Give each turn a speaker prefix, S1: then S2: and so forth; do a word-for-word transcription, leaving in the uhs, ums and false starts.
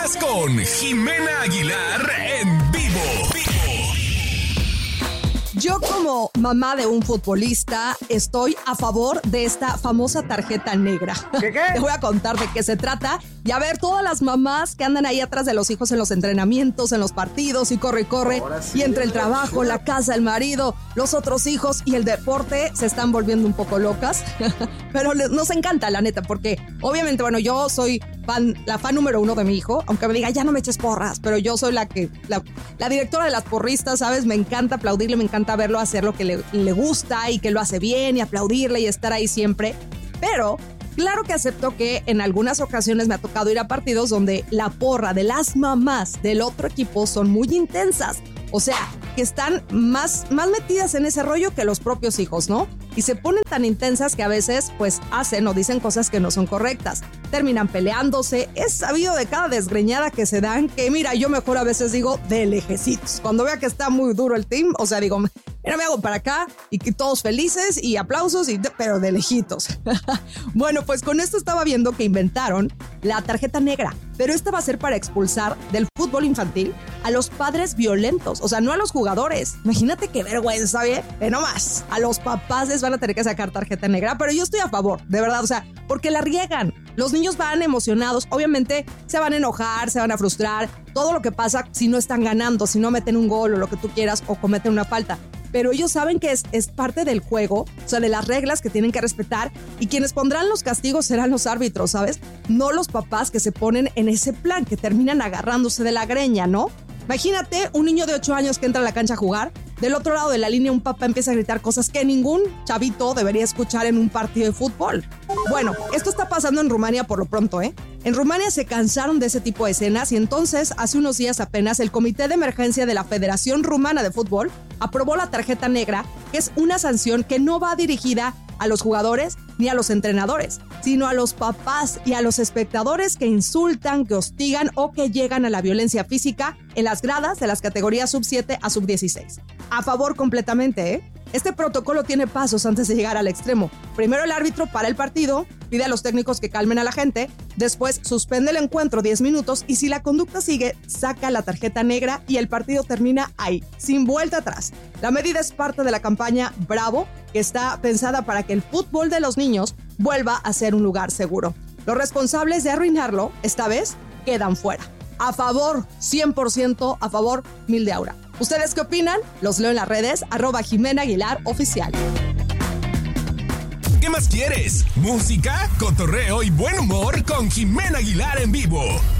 S1: Estás con Jimena Aguilar en vivo.
S2: Yo como mamá de un futbolista estoy a favor de esta famosa tarjeta negra.
S3: ¿Qué qué?
S2: Te voy a contar de qué se trata y a ver todas las mamás que andan ahí atrás de los hijos en los entrenamientos, en los partidos y corre y corre. Sí, y entre el trabajo, la casa, el marido, los otros hijos y el deporte se están volviendo un poco locas. Pero nos encanta, la neta, porque obviamente, bueno, yo soy fan, la fan número uno de mi hijo, aunque me diga, ya no me eches porras, pero yo soy la que, la, la directora de las porristas, ¿sabes? Me encanta aplaudirle, me encanta verlo hacer lo que le, le gusta y que lo hace bien y aplaudirle y estar ahí siempre. Pero claro que acepto que en algunas ocasiones me ha tocado ir a partidos donde la porra de las mamás del otro equipo son muy intensas. O sea, que están más, más metidas en ese rollo que los propios hijos, ¿no? Y se ponen tan intensas que a veces, pues, hacen o dicen cosas que no son correctas. Terminan peleándose. Es sabido de cada desgreñada que se dan que, mira, yo mejor a veces digo de lejecitos. Cuando vea que está muy duro el team, o sea, digo, mira, me hago para acá y que todos felices y aplausos, y de, pero de lejitos. Bueno, pues con esto estaba viendo que inventaron la tarjeta negra, pero esta va a ser para expulsar del fútbol infantil a los padres violentos, o sea, no a los jugadores. Imagínate qué vergüenza, ¿bien? De no más. A los papás les van a tener que sacar tarjeta negra, pero yo estoy a favor, de verdad, o sea, porque la riegan. Los niños van emocionados, obviamente se van a enojar, se van a frustrar, todo lo que pasa si no están ganando, si no meten un gol o lo que tú quieras o cometen una falta. Pero ellos saben que es, es parte del juego, o sea, de las reglas que tienen que respetar, y quienes pondrán los castigos serán los árbitros, ¿sabes? No los papás que se ponen en ese plan, que terminan agarrándose de la greña, ¿no? Imagínate un niño de ocho años que entra a la cancha a jugar, del otro lado de la línea un papá empieza a gritar cosas que ningún chavito debería escuchar en un partido de fútbol. Bueno, esto está pasando en Rumania por lo pronto, ¿eh? En Rumania se cansaron de ese tipo de escenas y entonces, hace unos días apenas, el Comité de Emergencia de la Federación Rumana de Fútbol aprobó la tarjeta negra, que es una sanción que no va dirigida a los jugadores ni a los entrenadores, sino a los papás y a los espectadores que insultan, que hostigan o que llegan a la violencia física en las gradas de las categorías sub siete a sub dieciséis. A favor completamente, ¿eh? Este protocolo tiene pasos antes de llegar al extremo. Primero el árbitro para el partido, pide a los técnicos que calmen a la gente, después suspende el encuentro diez minutos y si la conducta sigue, saca la tarjeta negra y el partido termina ahí, sin vuelta atrás. La medida es parte de la campaña Bravo, que está pensada para que el fútbol de los niños vuelva a ser un lugar seguro. Los responsables de arruinarlo, esta vez, quedan fuera. A favor, cien por ciento a favor, mil de aura. ¿Ustedes qué opinan? Los leo en las redes, arroba Jimena Aguilar Oficial.
S1: ¿Qué más quieres? Música, cotorreo y buen humor con Jimena Aguilar en vivo.